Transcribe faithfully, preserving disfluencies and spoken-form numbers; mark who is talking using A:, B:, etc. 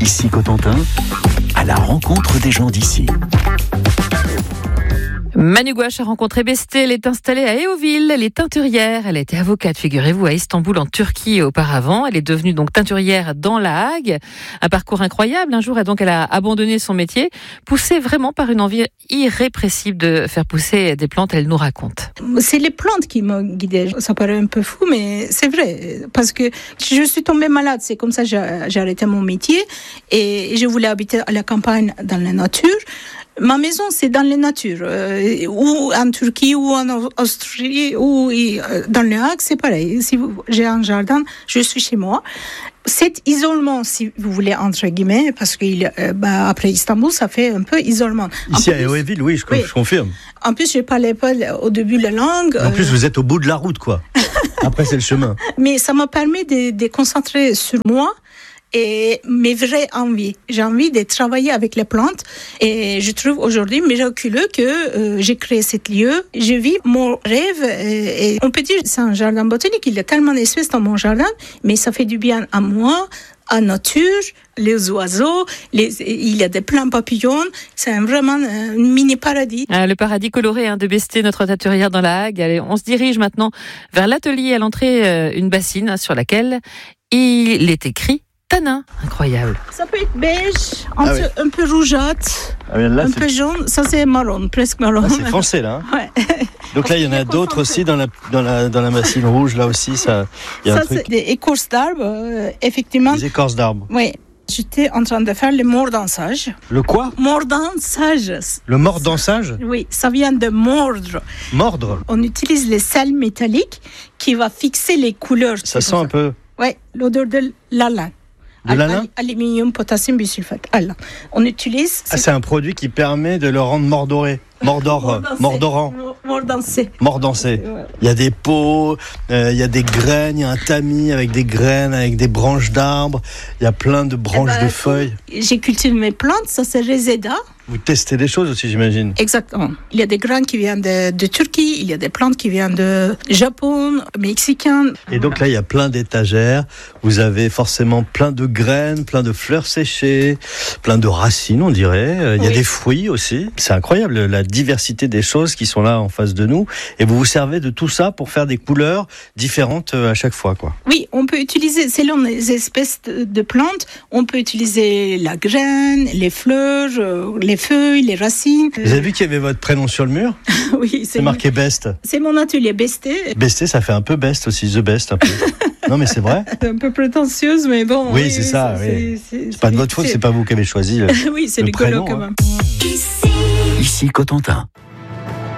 A: Ici Cotentin, à la rencontre des gens d'ici.
B: Manu Gouache a rencontré Beste, elle est installée à Héauville, elle est teinturière, elle a été avocate, figurez-vous, à Istanbul en Turquie auparavant, elle est devenue donc teinturière dans La Hague, un parcours incroyable, un jour donc elle a abandonné son métier, poussée vraiment par une envie irrépressible de faire pousser des plantes, elle nous raconte.
C: C'est les plantes qui m'ont guidée, ça paraît un peu fou mais c'est vrai, parce que je suis tombée malade, c'est comme ça que j'ai, j'ai arrêté mon métier et je voulais habiter à la campagne dans la nature. Ma maison, c'est dans la nature, euh, ou en Turquie, ou en Australie, ou euh, dans le Hague, c'est pareil. Si vous, j'ai un jardin, je suis chez moi. Cet isolement, si vous voulez, entre guillemets, parce que euh, bah, après Istanbul, ça fait un peu isolement.
D: Ici à Héauville, oui, je, oui, je confirme.
C: En plus, je parlais pas au début la langue.
D: En plus, euh... vous êtes au bout de la route, quoi. Après, c'est le chemin.
C: Mais ça m'a permis de, de concentrer sur moi. Et mes vraies envies. J'ai envie de travailler avec les plantes et je trouve aujourd'hui miraculeux que euh, j'ai créé cet lieu. Je vis mon rêve et, et on peut dire que c'est un jardin botanique. Il y a tellement d'espèces dans mon jardin, mais ça fait du bien à moi, à la nature, les oiseaux, les, il y a des pleins papillons. C'est un, vraiment un mini paradis.
B: Ah, le paradis coloré hein, de Beste, notre teinturière dans La Hague. Allez, on se dirige maintenant vers l'atelier à l'entrée, euh, une bassine hein, sur laquelle il est écrit tanin, incroyable.
C: Ça peut être beige, un, ah peu, oui. un peu rougeâtre, ah là, un c'est... peu jaune. Ça c'est marron, presque marron.
D: Ah, c'est foncé là. Hein.
C: Ouais.
D: Donc là il y en a d'autres aussi dans la dans la dans la bassine rouge là aussi ça. Il y a
C: ça
D: un truc.
C: C'est des écorces d'arbres, euh, effectivement.
D: Des écorces d'arbres.
C: Oui. J'étais en train de faire le mordançage.
D: Le quoi ?
C: Mordançage.
D: Le mordançage ?
C: Oui, ça vient de mordre.
D: Mordre ?
C: On utilise les sels métalliques qui va fixer les couleurs.
D: Ça sent un peu.
C: Oui, l'odeur de l'alun.
D: De l'alun ?
C: Aluminium, potassium, bisulfate. Alors, on utilise.
D: Ah, c'est un produit qui permet de le rendre mordoré. Mordor, mordorant.
C: Mordancé.
D: Mordancé. Ouais. Il y a des pots, euh, il y a des graines, il y a un tamis avec des graines, avec des branches d'arbres. Il y a plein de branches eh ben, de feuilles.
C: J'ai cultivé mes plantes, ça c'est Reseda.
D: Vous testez des choses aussi, j'imagine.
C: Exactement. Il y a des graines qui viennent de, de Turquie, il y a des plantes qui viennent de Japon, mexicain.
D: Et donc là, il y a plein d'étagères. Vous avez forcément plein de graines, plein de fleurs séchées, plein de racines, on dirait. Il y a oui. des fruits aussi. C'est incroyable, la diversité des choses qui sont là en face de nous. Et vous vous servez de tout ça pour faire des couleurs différentes à chaque fois, quoi.
C: Oui, on peut utiliser, selon les espèces de, de plantes, on peut utiliser la graine, les fleurs, les feuilles, les racines.
D: Vous avez vu qu'il y avait votre prénom sur le mur ?
C: Oui, c'est,
D: c'est marqué Best.
C: C'est mon atelier Beste.
D: Beste, ça fait un peu Best aussi, The Best un peu. Non mais c'est vrai.
C: C'est un peu prétentieuse, mais bon.
D: Oui, oui c'est ça. ça oui. C'est, c'est, c'est pas de votre faute, c'est pas vous qui avez choisi le,
C: oui, c'est
D: le
C: rigolo
D: prénom,
C: quand même.
A: Ici, Ici Cotentin.